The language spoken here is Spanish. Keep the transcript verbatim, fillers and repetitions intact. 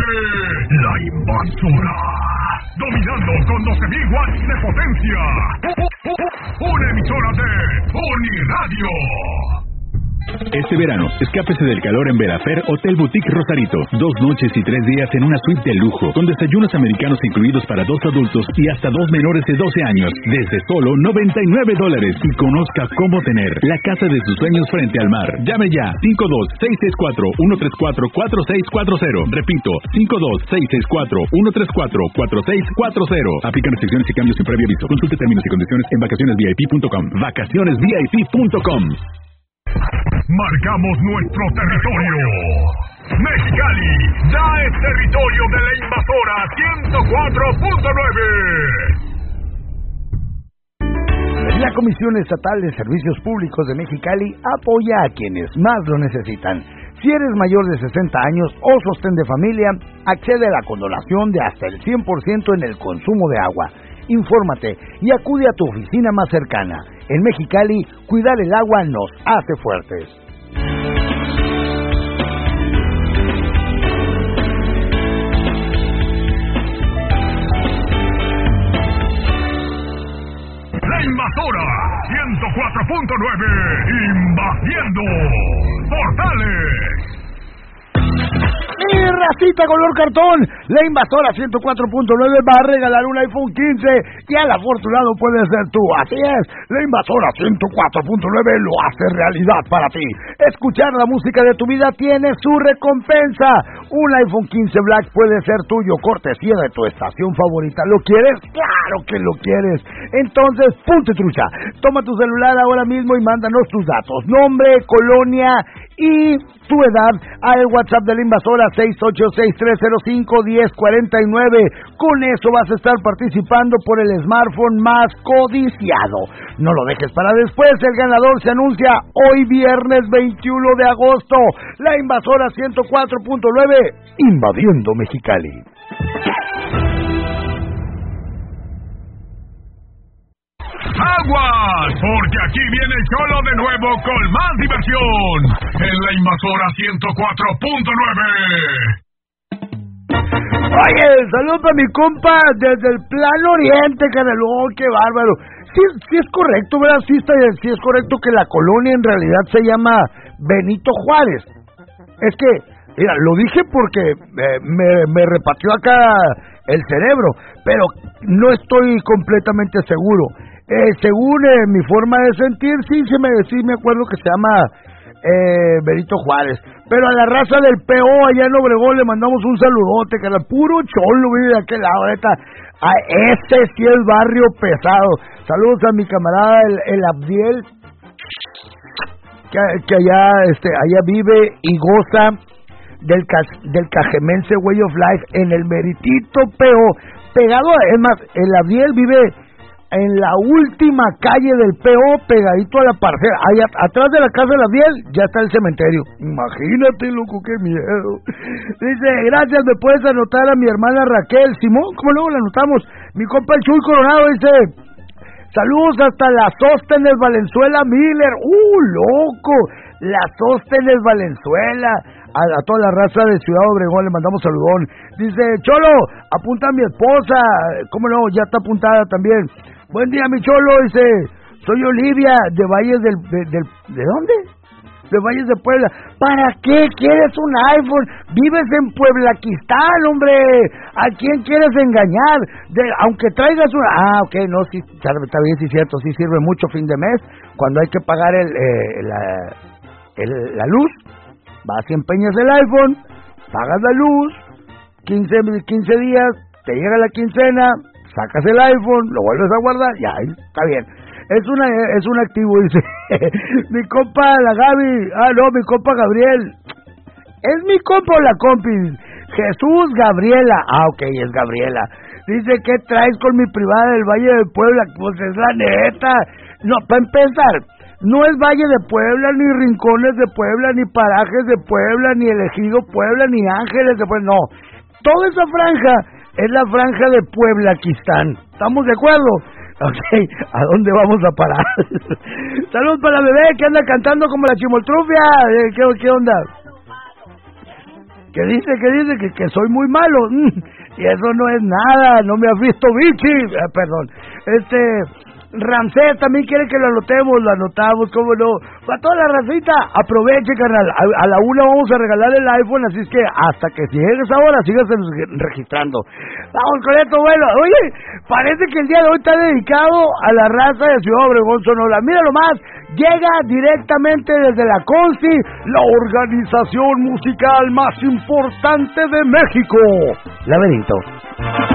La Invasora. Dominando con doce mil watts de potencia. Una emisora de Uniradio. Este verano, escápese del calor en Verafer Hotel Boutique Rosarito. Dos noches y tres días en una suite de lujo, con desayunos americanos incluidos para dos adultos y hasta dos menores de doce años, desde solo noventa y nueve dólares. Y conozca cómo tener la casa de sus sueños frente al mar. Llame ya, cinco dos seis seis cuatro uno tres cuatro cuatro seis cuatro cero. Repito, cinco dos seis seis cuatro uno tres cuatro cuatro seis cuatro cero. Aplican restricciones y cambios sin previo aviso. Consulte términos y condiciones en vacaciones V I P punto com. vacaciones V I P punto com. Marcamos nuestro territorio. Mexicali ya es territorio de la Invasora ciento cuatro punto nueve. La Comisión Estatal de Servicios Públicos de Mexicali apoya a quienes más lo necesitan. Si eres mayor de sesenta años o sostén de familia, accede a la condonación de hasta el cien por ciento en el consumo de agua. Infórmate y acude a tu oficina más cercana. En Mexicali, cuidar el agua nos hace fuertes. La Invasora ciento cuatro punto nueve, invadiendo Portales. Mi racita color cartón, la Invasora ciento cuatro punto nueve va a regalar un iPhone quince y al afortunado puede ser tú. Así es, la Invasora ciento cuatro punto nueve lo hace realidad para ti. Escuchar la música de tu vida tiene su recompensa. Un iPhone quince Black puede ser tuyo, cortesía de tu estación favorita. ¿Lo quieres? ¡Claro que lo quieres! Entonces, punto y trucha. Toma tu celular ahora mismo y mándanos tus datos, nombre, colonia y tu edad al WhatsApp de la Invasora seis ocho seis tres cero cinco uno cero cuatro nueve. Con eso vas a estar participando por el smartphone más codiciado. No lo dejes para después, el ganador se anuncia hoy viernes veintiuno de agosto. La Invasora ciento cuatro punto nueve, invadiendo Mexicali. ¡Aguas! Porque aquí viene el Cholo de nuevo con más diversión en la Invasora ciento cuatro punto nueve. Oye, saludos para mi compa desde el Plano Oriente, carnal. Oh, qué bárbaro. Sí, sí es correcto, ¿verdad? Sí, está, sí es correcto que la colonia en realidad se llama Benito Juárez. Es que, mira, lo dije porque eh, me, me repatrió acá el cerebro, pero no estoy completamente seguro. Eh, según eh, mi forma de sentir, sí, sí me, sí me acuerdo que se llama eh, Benito Juárez. Pero a la raza del P O allá en Obregón le mandamos un saludote, que era puro cholo, vive de aquel lado. Esta, a este sí es barrio pesado. Saludos a mi camarada el, el Abdiel, que, que allá, este, allá vive y goza del, del Cajemense Way of Life en el meritito P O. Pegado, es más, el Abdiel vive en la última calle del P O, pegadito a la parcela. Allá atrás de la casa de la Biel ya está el cementerio. Imagínate, loco, qué miedo. Dice, gracias, me puedes anotar a mi hermana Raquel. Simón, ¿cómo luego la anotamos? Mi compa el Chuy Coronado dice, saludos hasta las Sóstenes Valenzuela Miller. ¡Uh, loco! Las Sóstenes Valenzuela. A, a toda la raza de Ciudad Obregón le mandamos saludón. Dice, Cholo, apunta a mi esposa. ¿Cómo no? Ya está apuntada también. Buen día, mi Cholo. Dice, soy Olivia, de Valles del... ¿De, del, ¿de dónde? De Valles de Puebla. ¿Para qué quieres un iPhone? Vives en Pueblaquistán, hombre. ¿A quién quieres engañar? De, aunque traigas una... Ah, ok, no, sí, está bien, sí, cierto. Sí sirve mucho fin de mes, cuando hay que pagar el, eh, la, el, la luz. Vas y empeñas el iPhone, pagas la luz, quince, quince días, te llega la quincena, sacas el iPhone, lo vuelves a guardar, ya, está bien. Es una es un activo, dice. Mi compa, la Gaby, ah, no, mi compa Gabriel. ¿Es mi compa o la compi? Jesús Gabriela, ah, ok, es Gabriela. Dice, ¿qué traes con mi privada del Valle de Puebla? Pues es la neta. No, para empezar, no es Valle de Puebla, ni Rincones de Puebla, ni Parajes de Puebla, ni Elegido Puebla, ni Ángeles de Puebla, no. Toda esa franja es la franja de Pueblaquistán. ¿Estamos de acuerdo? Ok, ¿a dónde vamos a parar? Saludos para la bebé que anda cantando como la chimoltrufia. ¿Qué, qué onda? que dice, que dice que, que soy muy malo. Y eso no es nada, no me has visto, bichi. Eh, perdón. Este... Ramsés también quiere que lo anotemos, lo anotamos, cómo no. Para toda la racita, aproveche, carnal. A, a la una vamos a regalar el iPhone, así es que hasta que llegues ahora, sigas registrando. Vamos con esto, bueno. Oye, parece que el día de hoy está dedicado a la raza de Ciudad Obregón, Sonora. Míralo más, llega directamente desde la Consti, la organización musical más importante de México. Laberinto.